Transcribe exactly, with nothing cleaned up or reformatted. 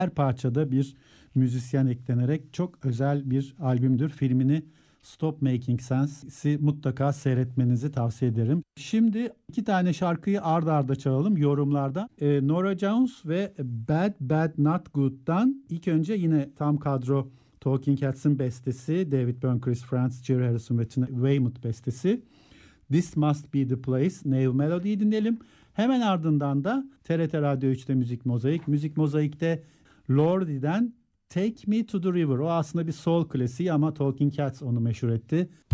Her parçada bir müzisyen eklenerek çok özel bir albümdür. Filmini Stop Making Sense'i mutlaka seyretmenizi tavsiye ederim. Şimdi iki tane şarkıyı ard arda çalalım yorumlarda. Ee, Norah Jones ve Bad Bad Not Good'dan ilk önce yine tam kadro Talking Heads'in bestesi, David Byrne, Chris Frantz, Jerry Harrison ve Tina Weymouth bestesi. This Must Be The Place, Neve Melody'yi dinleyelim. Hemen ardından da T R T Radyo üçte Müzik Mozaik. Müzik Mozaik'te Lordi'den Take Me To The River. O aslında bir soul klasiği ama Talking Cats onu meşhur etti.